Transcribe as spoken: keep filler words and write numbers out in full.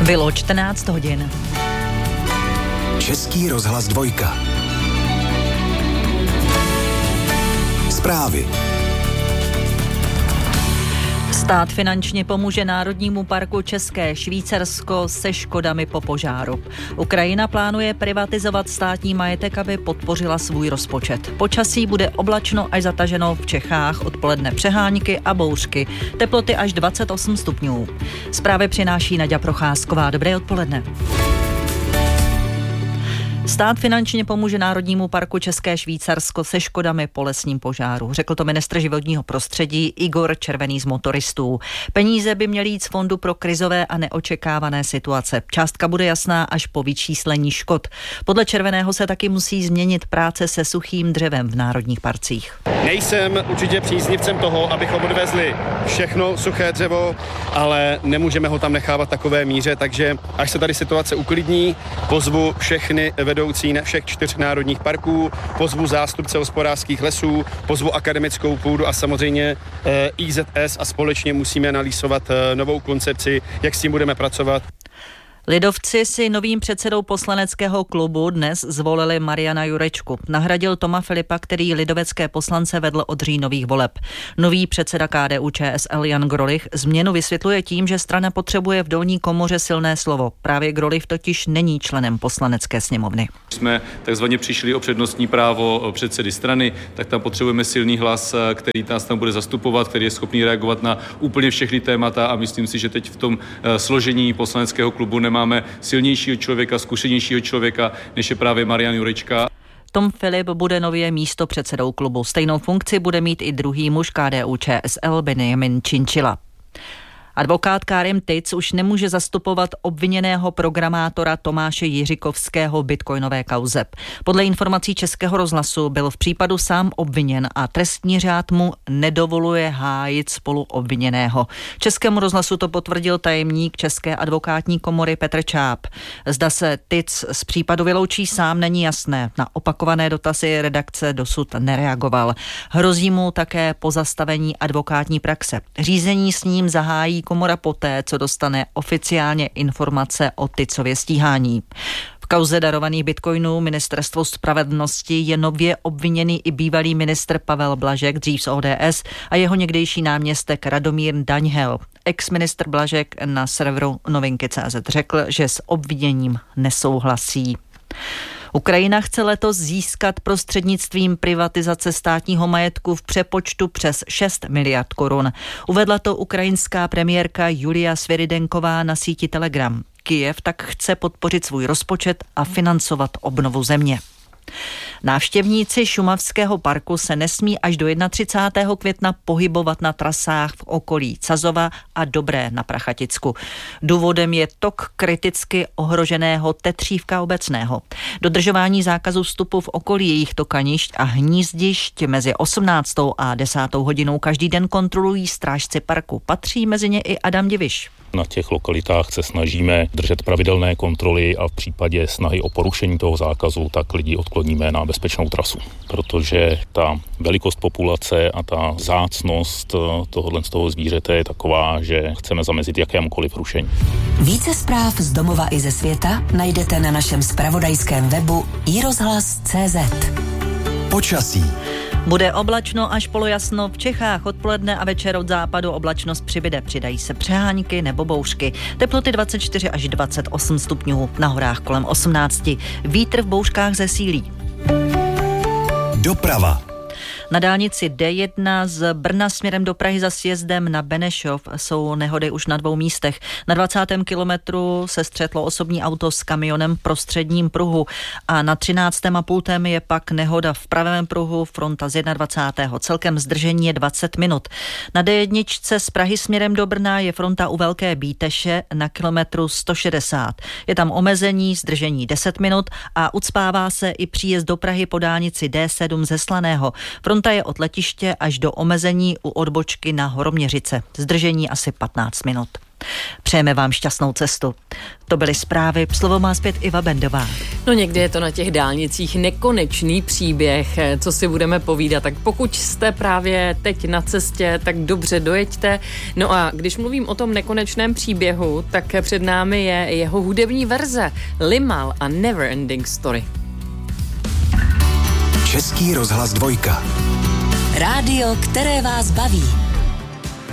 Bylo čtrnáct hodin. Český rozhlas dvojka. Zprávy. Stát finančně pomůže Národnímu parku České Švýcarsko se škodami po požáru. Ukrajina plánuje privatizovat státní majetek, aby podpořila svůj rozpočet. Počasí bude oblačno až zataženo v Čechách, odpoledne přehánky a bouřky. Teploty až dvacet osm stupňů. Zprávy přináší Naďa Procházková. Dobré odpoledne. Stát finančně pomůže Národnímu parku České Švýcarsko se škodami po lesním požáru. Řekl to ministr životního prostředí Igor Červený z Motoristů. Peníze by měly jít z Fondu pro krizové a neočekávané situace. Částka bude jasná až po vyčíslení škod. Podle Červeného se taky musí změnit práce se suchým dřevem v národních parcích. Nejsem určitě příznivcem toho, abychom odvezli všechno suché dřevo, ale nemůžeme ho tam nechávat takové míře, takže až se tady situace uklidní, pozvu všechny vedoucí všech čtyř národních parků, pozvu zástupce hospodářských lesů, pozvu akademickou půdu a samozřejmě eh, I Z S a společně musíme analýzovat eh, novou koncepci, jak s tím budeme pracovat. Lidovci si novým předsedou poslaneckého klubu dnes zvolili Mariana Jurečku. Nahradil Toma Filipa, který lidovecké poslance vedl od říjnových voleb. Nový předseda K D U Č S L Jan Grolich změnu vysvětluje tím, že strana potřebuje v dolní komoře silné slovo. Právě Grolich totiž není členem poslanecké sněmovny. Jsme takzvaně přišli o přednostní právo předsedy strany, tak tam potřebujeme silný hlas, který nás tam bude zastupovat, který je schopný reagovat na úplně všechny témata a myslím si, že teď v tom složení poslaneckého klubu máme silnějšího člověka, zkušenějšího člověka, než je právě Marian Jurečka. Tom Filip bude nově místopředsedou klubu. Stejnou funkci bude mít i druhý muž K D U Č S L Benjamin Činčila. Advokát Karim Tic už nemůže zastupovat obviněného programátora Tomáše Jiřikovského v bitcoinové kauze. Podle informací Českého rozhlasu byl v případu sám obviněn a trestní řád mu nedovoluje hájit spoluobviněného. Českému rozhlasu to potvrdil tajemník České advokátní komory Petr Čáp. Zda se Tic z případu vyloučí sám, není jasné. Na opakované dotazy redakce dosud nereagoval. Hrozí mu také pozastavení advokátní praxe. Řízení s ním zahájí komora poté, co dostane oficiálně informace o Ticově stíhání. V kauze darovaných bitcoinů ministerstvo spravedlnosti je nově obviněný i bývalý ministr Pavel Blažek, dřív z O D S, a jeho někdejší náměstek Radomír Daňhel. Ex-ministr Blažek na serveru novinky tečka cé zet řekl, že s obviněním nesouhlasí. Ukrajina chce letos získat prostřednictvím privatizace státního majetku v přepočtu přes šest miliard korun. Uvedla to ukrajinská premiérka Julia Sviridenková na síti Telegram. Kyjev tak chce podpořit svůj rozpočet a financovat obnovu země. Návštěvníci Šumavského parku se nesmí až do třicátého prvního května pohybovat na trasách v okolí Cazova a Dobré na Prachaticku. Důvodem je tok kriticky ohroženého tetřívka obecného. Dodržování zákazu vstupu v okolí jejich tokanišť a hnízdišť mezi osmnáctou a desátou hodinou každý den kontrolují strážci parku. Patří mezi ně i Adam Diviš. Na těch lokalitách se snažíme držet pravidelné kontroly a v případě snahy o porušení toho zákazu, tak lidi odkloníme na bezpečnou trasu. Protože ta velikost populace a ta vzácnost tohohle z toho zvířete je taková, že chceme zamezit jakémukoliv rušení. Více zpráv z domova i ze světa najdete na našem zpravodajském webu i rozhlas tečka cé zet. Počasí. Bude oblačno až polojasno v Čechách, odpoledne a večer od západu oblačnost přibyde. Přidají se přehánky nebo bouřky. Teploty dvacet čtyři až dvacet osm stupňů, na horách kolem osmnáct. Vítr v bouřkách zesílí. Doprava. Na dálnici D jedna z Brna směrem do Prahy za sjezdem na Benešov jsou nehody už na dvou místech. Na dvacátém kilometru se střetlo osobní auto s kamionem v prostředním pruhu a na třináctém a půltém je pak nehoda v pravém pruhu, fronta z dvacátého prvního Celkem zdržení je dvacet minut. Na D jedna z Prahy směrem do Brna je fronta u Velké Bíteše na kilometru sto šedesát. Je tam omezení, zdržení deset minut a ucpává se i příjezd do Prahy po dálnici D sedm ze Slaného. Fronta je od letiště až do omezení u odbočky na Horoměřice. Zdržení asi patnáct minut. Přejeme vám šťastnou cestu. To byly zprávy, slovo má zpět Iva Bendová. No někdy je to na těch dálnicích nekonečný příběh, co si budeme povídat, tak pokud jste právě teď na cestě, tak dobře dojeďte. No a když mluvím o tom nekonečném příběhu, tak před námi je jeho hudební verze Limal a Never Ending Story. Český rozhlas dvojka. Rádio, které vás baví.